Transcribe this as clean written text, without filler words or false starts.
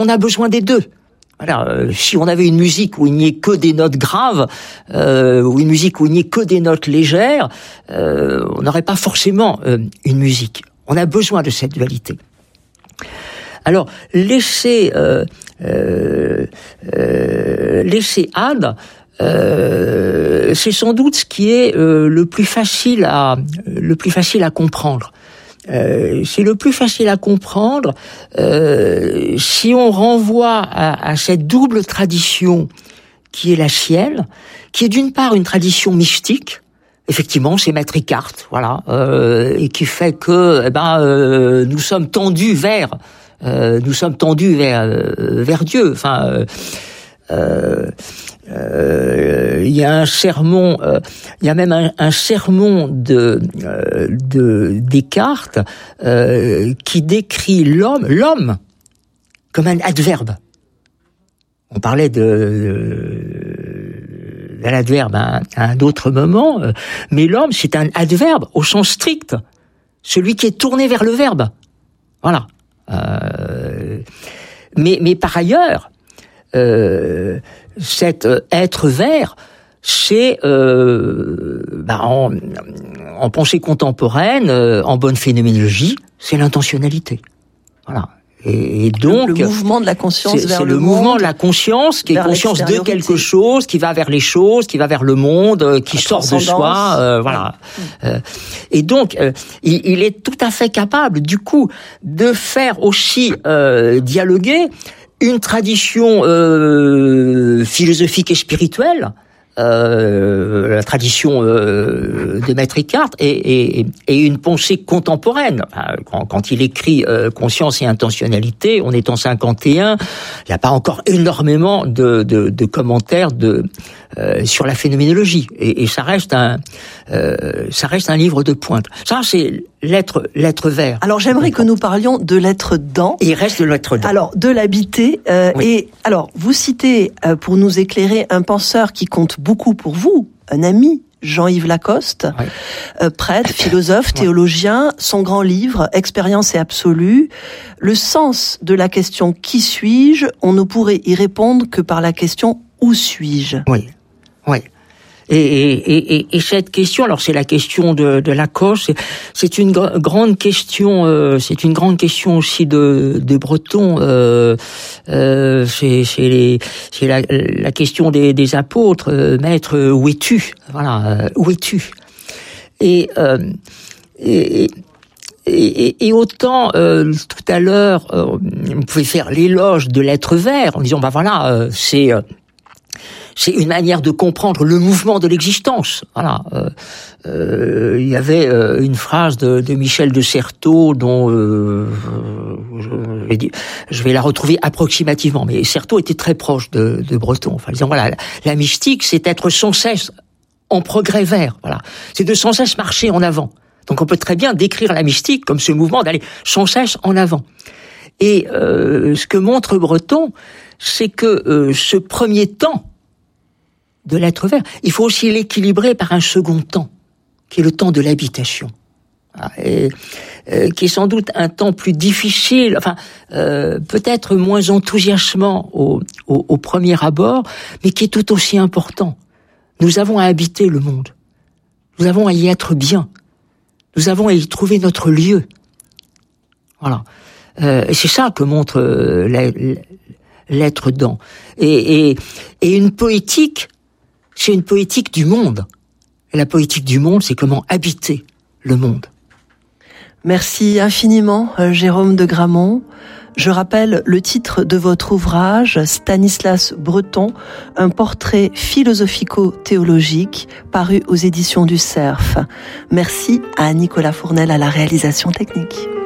On a besoin des deux. Voilà, si on avait une musique où il n'y ait que des notes graves, ou une musique où il n'y ait que des notes légères, on n'aurait pas forcément une musique. On a besoin de cette dualité. Alors, laisser Anne, c'est sans doute ce qui est le plus facile à comprendre. C'est le plus facile à comprendre si on renvoie à cette double tradition qui est la sienne, qui est d'une part une tradition mystique. Effectivement, c'est Maître Eckhart, voilà, et qui fait que nous sommes tendus vers Dieu. Enfin, il y a un sermon, il y a même un sermon de Descartes qui décrit l'homme comme un adverbe. On parlait de l'adverbe à un autre moment, mais l'homme, c'est un adverbe au sens strict, celui qui est tourné vers le verbe. Voilà. Mais par ailleurs, cet être vert, c'est en pensée contemporaine, en bonne phénoménologie, c'est l'intentionnalité. Voilà. Et donc le mouvement de la conscience vers le monde. C'est le mouvement de la conscience qui est conscience de quelque chose, qui va vers les choses, qui va vers le monde, qui sort de soi, voilà. Et donc il est tout à fait capable du coup de faire aussi dialoguer une tradition philosophique et spirituelle, la tradition de Maître Eckhart et une pensée contemporaine. Quand il écrit Conscience et intentionnalité, on est en 51, il n'y a pas encore énormément de commentaires sur la phénoménologie, et ça reste un livre de pointe. Ça, c'est l'être vert. Alors j'aimerais que nous parlions de l'être dans. Et il reste de l'être dans. Alors de l'habiter. Oui. Et alors vous citez pour nous éclairer un penseur qui compte beaucoup pour vous, un ami, Jean-Yves Lacoste, oui. Prêtre, philosophe, théologien. Son grand livre, Expérience et absolue. Le sens de la question qui suis-je, on ne pourrait y répondre que par la question où suis-je. Oui, oui. Et cette question, alors c'est la question de Lacoste, c'est une grande question, c'est une grande question aussi de Breton. C'est la question des apôtres. Maître, où es-tu? Voilà, où es-tu? Et autant tout à l'heure, vous pouvez faire l'éloge de l'être vert en disant voilà, c'est une manière de comprendre le mouvement de l'existence. Voilà. Il y avait une phrase de Michel de Certeau dont je vais la retrouver approximativement, mais Certeau était très proche de Breton. Enfin, disant voilà, la mystique, c'est être sans cesse en progrès vers. Voilà, c'est de sans cesse marcher en avant. Donc, on peut très bien décrire la mystique comme ce mouvement d'aller sans cesse en avant. Et ce que montre Breton, c'est que ce premier temps de l'être vert, il faut aussi l'équilibrer par un second temps, qui est le temps de l'habitation, et qui est sans doute un temps plus difficile, enfin peut-être moins enthousiasmant au premier abord, mais qui est tout aussi important. Nous avons à habiter le monde, nous avons à y être bien, nous avons à y trouver notre lieu. Voilà, et c'est ça que montre l'être dans. Et une poétique, c'est une poétique du monde. Et la poétique du monde, c'est comment habiter le monde. Merci infiniment, Jérôme de Gramont. Je rappelle le titre de votre ouvrage, Stanislas Breton, un portrait philosophico-théologique, paru aux éditions du Cerf. Merci à Nicolas Fournel à la réalisation technique.